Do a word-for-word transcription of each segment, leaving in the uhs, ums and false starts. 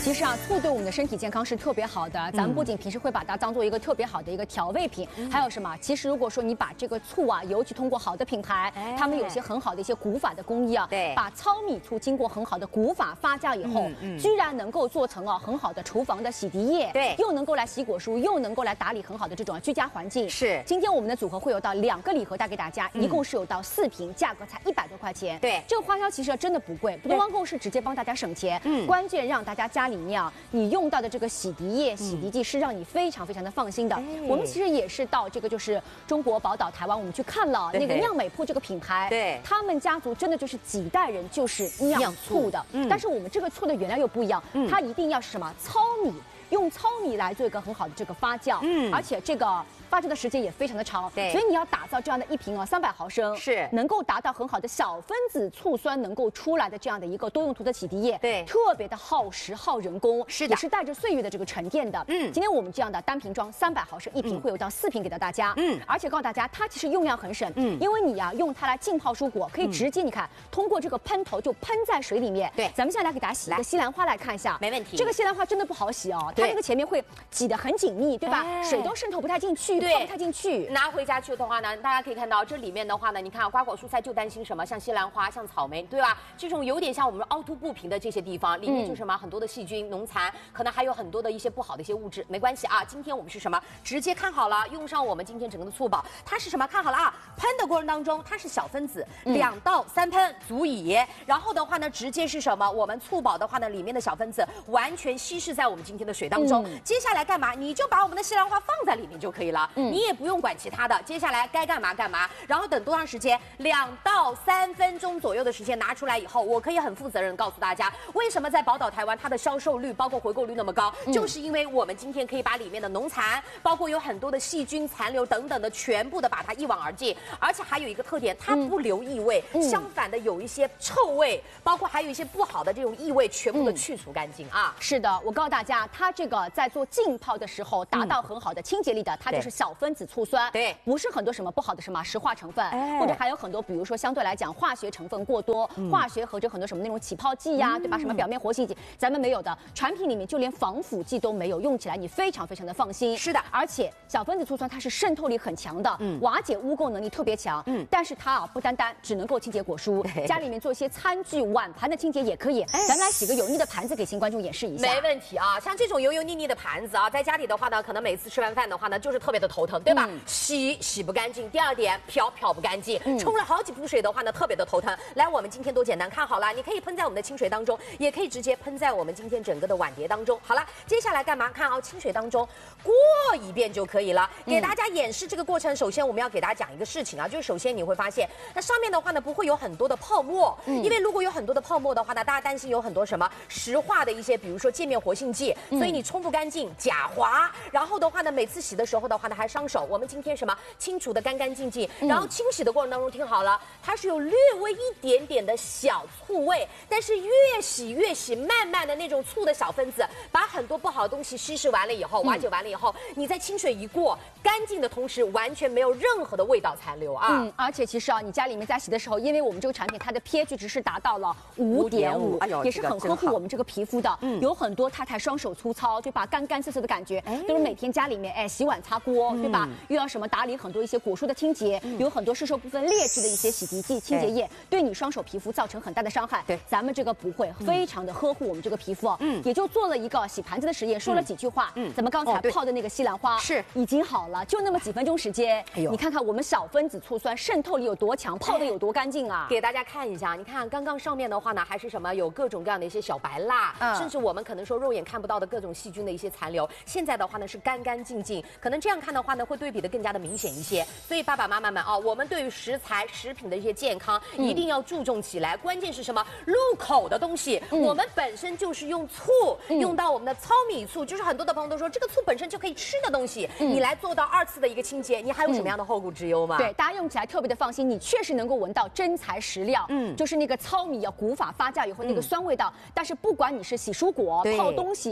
其实啊，醋对我们的身体健康是特别好的。咱们不仅平时会把它当做一个特别好的一个调味品，嗯、还有什么？其实如果说你把这个醋啊，尤其通过好的品牌，哎、他们有些很好的一些古法的工艺啊， 对， 把糙米醋经过很好的古法发酵以后，嗯嗯、居然能够做成啊很好的厨房的洗涤液， 对， 又能够来洗果蔬，又能够来打理很好的这种居家环境。 是， 今天我们的组合会有到两个礼盒带给大家，嗯、一共是有到四瓶，价格才一百多块钱。 对， 这个花销其实真的不贵，不光够是直接帮大家省钱，嗯，关键让大家家里面啊，你用到的这个洗涤液、洗涤剂是让你非常非常的放心的。哎、我们其实也是到这个就是中国宝岛台湾，我们去看了那个酿美铺这个品牌， 对， 他们家族真的就是几代人就是酿醋的，嗯、但是我们这个醋的原料又不一样，嗯、它一定要是什么糙米。用糙米来做一个很好的这个发酵，嗯，而且这个发酵的时间也非常的长， 对， 所以你要打造这样的一瓶啊，三百毫升， 是能够达到很好的小分子醋酸能够出来的这样的一个多用途的洗涤液， 对， 特别的耗时耗人工， 是的， 也是带着岁月的这个沉淀的，嗯，今天我们这样的单瓶装三百毫升一瓶，嗯、会有到四瓶给到大家，嗯，而且告诉大家它其实用量很省，嗯，因为你呀、啊、用它来浸泡蔬果，可以直接你看、嗯、通过这个喷头就喷在水里面， 对， 咱们现在来给大家洗一个西兰花来看一下， 没问题， 这个西兰花真的不好洗哦，它这个前面会挤得很紧密，对吧？哎、水都渗透不太进去，泡不太进去。 拿回家去的话呢，大家可以看到这里面的话呢，你看、啊、瓜果蔬菜就担心什么，像西兰花、像草莓，对吧？这种有点像我们凹凸不平的这些地方，里面就是什么、嗯、很多的细菌、农残，可能还有很多的一些不好的一些物质。没关系啊，今天我们是什么？直接看好了，用上我们今天整个的醋宝，它是什么？看好了啊，喷的过程当中它是小分子，两、嗯、到三喷足以。然后的话呢，直接是什么？我们醋宝的话呢，里面的小分子完全稀释在我们今天的水当中。嗯、接下来干嘛？你就把我们的西兰花放在里面就可以了，嗯、你也不用管其他的。接下来该干嘛干嘛，然后等多长时间？两到三分钟左右的时间拿出来以后，我可以很负责任告诉大家，为什么在宝岛台湾它的销售率包括回购率那么高，嗯、就是因为我们今天可以把里面的农残，包括有很多的细菌残留等等的，全部的把它一网而尽，而且还有一个特点，它不留异味，嗯、相反的有一些臭味，包括还有一些不好的这种异味，全部的去除干净啊。 是的，我告诉大家，它这个在做浸泡的时候达到很好的清洁力的，它就是小分子醋酸， 对， 不是很多什么不好的什么石化成分，哎、或者还有很多，比如说相对来讲化学成分过多，嗯、化学和这很多什么那种起泡剂呀、啊，嗯、对吧？什么表面活性剂，咱们没有的，产品里面就连防腐剂都没有，用起来你非常非常的放心。 是的， 而且小分子醋酸它是渗透力很强的，嗯、瓦解污垢能力特别强，嗯，但是它啊不单单只能够清洁果蔬，家里面做一些餐具碗盘的清洁也可以。哎、咱们来洗个油腻的盘子给新观众演示一下， 没问题啊。像这种油油腻腻的盘子啊，在家里的话呢，可能每次吃完饭的话呢，就是特别的头疼，对吧？嗯、洗洗不干净，第二点漂漂不干净，嗯、冲了好几壶水的话呢，特别的头疼。来，我们今天多简单，看好了，你可以喷在我们的清水当中，也可以直接喷在我们今天整个的碗碟当中。好了，接下来干嘛？看啊，清水当中过一遍就可以了。给大家演示这个过程，首先我们要给大家讲一个事情啊，就是首先你会发现，那上面的话呢不会有很多的泡沫，嗯、因为如果有很多的泡沫的话呢，大家担心有很多什么石化的一些，比如说界面活性剂，嗯、所以你冲不干净，假滑。然后的话呢，每次洗的时候的话呢还伤手。我们今天什么清除的干干净净，嗯、然后清洗的过程当中，听好了，它是有略微一点点的小醋味，但是越洗越洗，慢慢的那种醋的小分子把很多不好的东西稀释完了以后，瓦解完了以后，嗯、你在清水一过，干净的同时完全没有任何的味道残留啊。 嗯，而且其实啊，你家里面在洗的时候，因为我们这个产品它的 pH 值是达到了五点五，也是很呵护我们这个皮肤的。嗯，有很多太太双手粗糙，对吧？干干涩涩的感觉，哎、就是每天家里面哎洗碗擦锅，嗯、对吧？又要什么打理很多一些果蔬的清洁，嗯、有很多市售部分劣质的一些洗涤剂、清洁液，对你双手皮肤造成很大的伤害。 对， 咱们这个不会，非常的呵护我们这个皮肤。嗯，也就做了一个洗盘子的实验，说了几句话。嗯，咱们刚才泡的那个西兰花是已经好了，就那么几分钟时间。哎呦，你看看我们小分子醋酸渗透力有多强，泡的有多干净啊！ 给大家看一下，你看刚刚上面的话呢，还是什么有各种各样的一些小白蜡，嗯、甚至我们可能说肉眼看不到的各种细菌的一些残留。现在的话呢是干干净净，可能这样看的话呢会对比的更加的明显一些。所以爸爸妈妈们啊，我们对于食材食品的一些健康、嗯、一定要注重起来。关键是什么？入口的东西，嗯、我们本身就是用醋，嗯、用到我们的糙米醋，就是很多的朋友都说这个醋本身就可以吃的东西，嗯、你来做到二次的一个清洁，你还有什么样的后顾之忧吗？ 嗯、对，大家用起来特别的放心，你确实能够闻到真材实料，嗯，就是那个糙米啊古法发酵以后那个酸味道。嗯、但是不管你是洗蔬果、泡东西，还是你是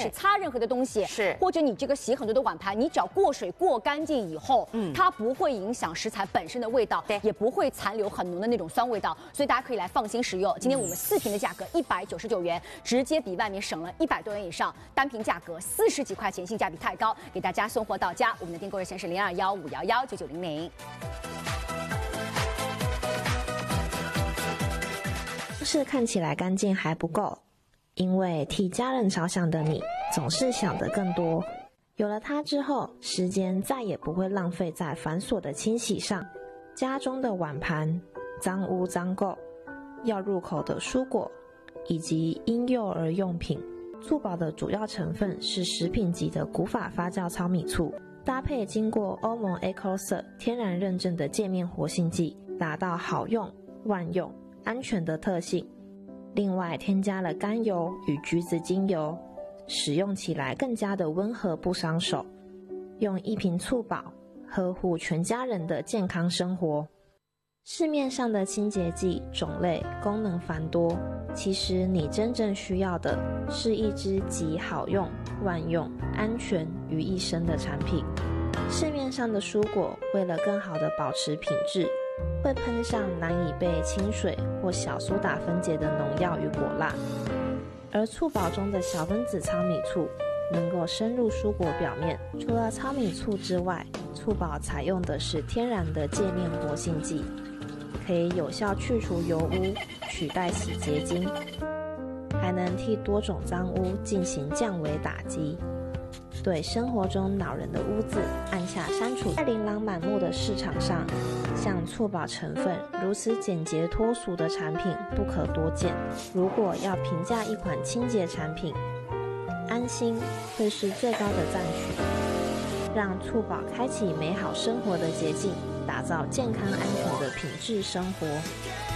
是擦任何的东西， 是或者你这个洗很多的碗盘，你只要过水过干净以后，嗯，它不会影响食材本身的味道，对，也不会残留很浓的那种酸味道，所以大家可以来放心食用。今天我们四瓶的价格一百九十九元，直接比外面省了一百多元以上，单瓶价格四十几块钱，性价比太高，给大家送货到家。我们的订购热线是零二幺五幺幺九九零零。 是看起来干净还不够，因为替家人着想的你总是想得更多。有了它之后，时间再也不会浪费在繁琐的清洗上。家中的碗盘、脏污脏垢、要入口的蔬果以及婴幼儿用品。醋宝的主要成分是食品级的古法发酵糙米醋，搭配经过欧盟 Ecocer 天然认证的界面活性剂，达到好用、万用、安全的特性。另外添加了甘油与橘子精油，使用起来更加的温和不伤手。用一瓶醋宝呵护全家人的健康生活。市面上的清洁剂种类功能繁多，其实你真正需要的是一支集好用、万用、安全于一身的产品。市面上的蔬果为了更好的保持品质，会喷上难以被清水或小苏打分解的农药与果蜡，而醋宝中的小分子糙米醋能够深入蔬果表面。除了糙米醋之外，醋宝采用的是天然的界面活性剂，可以有效去除油污，取代洗洁精，还能替多种脏污进行降维打击，对生活中恼人的污渍按下删除。在琳琅满目的市场上，像醋宝成分如此简洁脱俗的产品不可多见。如果要评价一款清洁产品，安心会是最高的赞许。让醋宝开启美好生活的捷径，打造健康安全的品质生活。